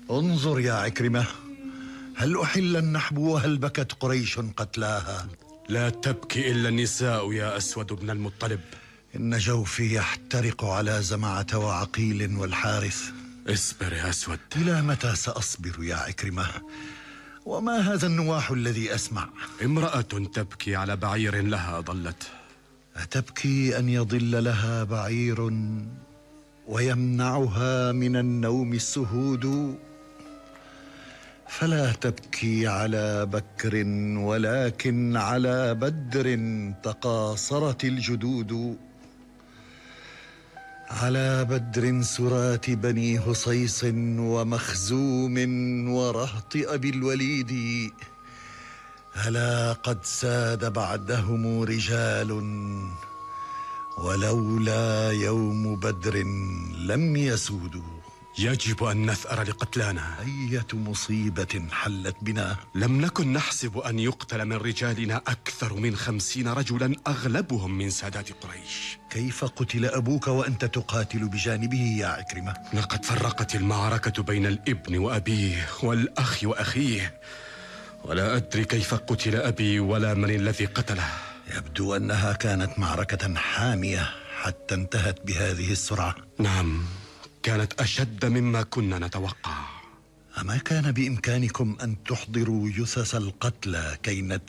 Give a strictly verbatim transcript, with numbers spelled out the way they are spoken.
انظر يا عكرمة، هل أحل النحب وهل بكت قريش قتلاها؟ لا تبكي إلا النساء يا أسود بن المطلب. إن جوفي يحترق على زمعة وعقيل والحارث. اصبر يا أسود. إلى متى سأصبر يا عكرمة؟ وما هذا النواح الذي أسمع؟ امرأة تبكي على بعير لها ضلت. أتبكي أن يضل لها بعير ويمنعها من النوم السهود؟ فلا تبكي على بكر ولكن على بدر تقاصرت الجدود. على بدر سرات بني هصيص ومخزوم ورهط أبي الوليد. ألا قد ساد بعدهم رجال ولولا يوم بدر لم يسودوا. يجب أن نثأر لقتلانا. أية مصيبة حلت بنا؟ لم نكن نحسب أن يقتل من رجالنا أكثر من خمسين رجلا أغلبهم من سادات قريش. كيف قتل أبوك وأنت تقاتل بجانبه يا عكرمة؟ لقد فرقت المعركة بين الابن وأبيه والأخ وأخيه، ولا أدري كيف قتل أبي ولا من الذي قتله. يبدو أنها كانت معركة حامية حتى انتهت بهذه السرعة. نعم، كانت أشد مما كنا نتوقع. أما كان بإمكانكم أن تحضروا جثث القتلى كي